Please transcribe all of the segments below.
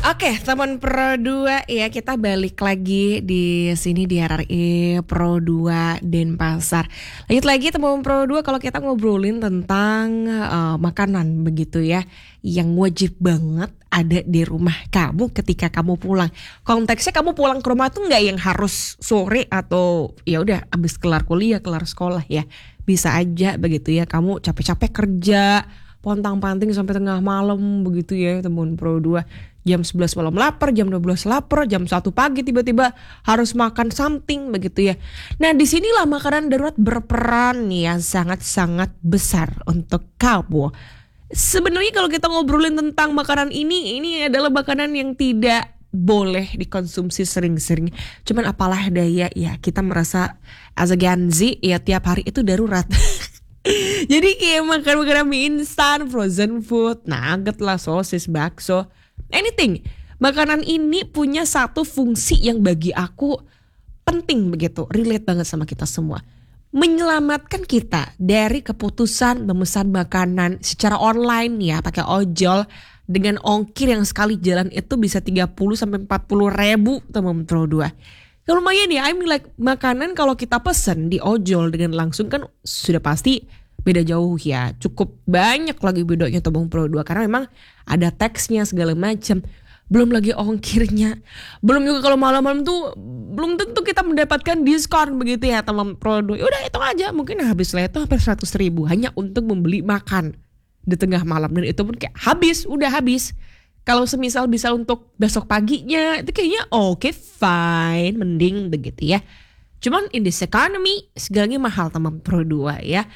Oke, teman Pro 2 ya, kita balik lagi di sini di RRI Pro 2 Denpasar. Lanjut lagi teman Pro 2 kalau kita ngobrolin tentang makanan begitu ya, yang wajib banget ada di rumah kamu ketika kamu pulang. Konteksnya kamu pulang ke rumah tuh nggak yang harus sore atau ya udah abis kelar kuliah, kelar sekolah ya. Bisa aja begitu ya, kamu capek-capek kerja, pontang-panting sampai tengah malam begitu ya teman Pro 2. Jam 11 malam lapar, jam 12 lapar, jam 1 pagi tiba-tiba harus makan something begitu ya. Nah disinilah makanan darurat berperan yang sangat-sangat besar untuk kamu. Sebenarnya kalau kita ngobrolin tentang makanan ini adalah makanan yang tidak boleh dikonsumsi sering-sering. Cuman apalah daya ya, kita merasa as a Gen Z ya tiap hari itu darurat. Jadi kayak makan makanan mie instan, frozen food, nugget lah, sosis, bakso, anything. Makanan ini punya satu fungsi yang bagi aku penting begitu, relate banget sama kita semua. Menyelamatkan kita dari keputusan memesan makanan secara online ya, pakai ojol dengan ongkir yang sekali jalan itu bisa 30 sampai 40 ribu teman Pro 2. Ya lumayan ya, I mean like makanan kalau kita pesen di ojol dengan langsung kan sudah pasti beda jauh ya. Cukup banyak lagi bedanya teman Pro 2 karena memang ada teksnya segala macam. Belum lagi ongkirnya. Belum juga kalau malam-malam tuh belum tentu kita mendapatkan diskon begitu ya teman Pro 2. Udah hitung aja mungkin habis lah itu hampir 100 ribu hanya untuk membeli makan di tengah malam. Dan itu pun kayak udah habis. Kalau semisal bisa untuk besok paginya itu kayaknya oke, fine, mending begitu ya. Cuman in this economy segalanya mahal teman Pro 2 ya.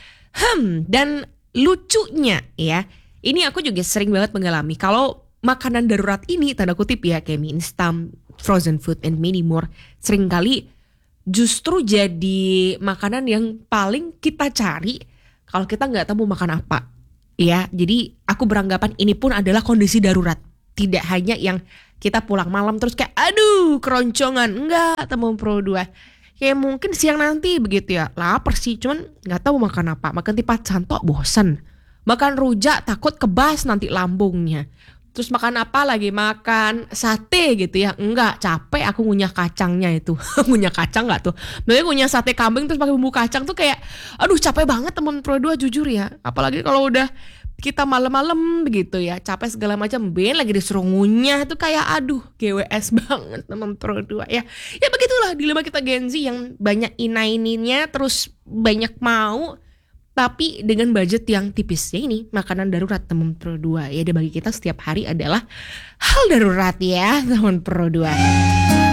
Dan lucunya ya, ini aku juga sering banget mengalami kalau makanan darurat ini tanda kutip ya kayak mie instan, frozen food and many more seringkali justru jadi makanan yang paling kita cari kalau kita nggak tahu mau makan apa ya. Jadi aku beranggapan ini pun adalah kondisi darurat. Tidak hanya yang kita pulang malam terus kayak aduh keroncongan. Enggak teman Pro 2. Kayak mungkin siang nanti begitu ya. Lapar sih cuman gak tahu makan apa. Makan tipat santok bosen. Makan rujak takut kebas nanti lambungnya. Terus makan apa lagi? Makan sate gitu ya. Enggak, capek aku ngunyah kacangnya itu. Ngunyah kacang gak tuh? Makanya ngunyah sate kambing terus pakai bumbu kacang tuh kayak aduh capek banget teman Pro 2 jujur ya. Apalagi kalau udah kita malam-malam begitu ya, capek segala macam, ben lagi disuruh ngunyah tuh kayak aduh GWS banget teman Pro 2 ya. Ya begitulah dilema kita Gen Z yang banyak inaininya terus banyak mau tapi dengan budget yang tipis. Ya ini makanan darurat teman Pro 2 ya, dan bagi kita setiap hari adalah hal darurat ya teman Pro 2.